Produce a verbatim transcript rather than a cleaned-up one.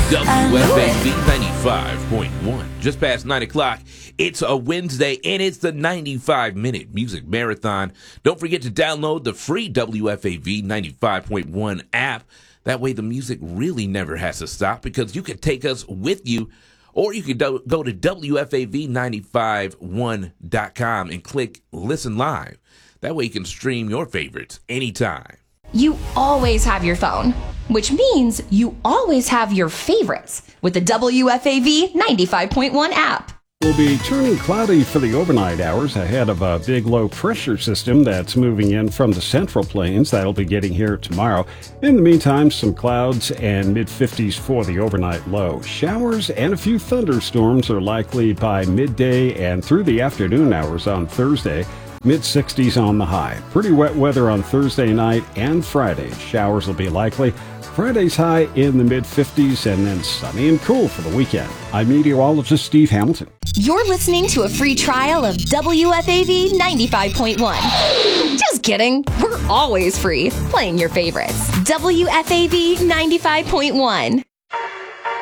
W F A V ninety-five point one. Just past nine o'clock. It's a Wednesday, and it's the ninety-five minute Music Marathon. Don't forget to download the free W F A V ninety-five point one app. That way the music really never has to stop, because you can take us with you, or you can do- go to W F A V nine five one dot com and click Listen Live. That way you can stream your favorites anytime. You always have your phone, which means you always have your favorites with the W F A V ninety-five point one app. Will be turning cloudy for the overnight hours ahead of a big low pressure system that's moving in from the Central Plains. That'll be getting here tomorrow. In the meantime, some clouds and mid fifties for the overnight low. Showers and a few thunderstorms are likely by midday and through the afternoon hours on Thursday. mid sixties on the high. Pretty wet weather on Thursday night and Friday. Showers will be likely. Friday's high in the mid fifties, and then sunny and cool for the weekend. I'm meteorologist Steve Hamilton. You're listening to a free trial of W F A V ninety-five point one. Just kidding. We're always free, playing your favorites. W F A V ninety-five point one.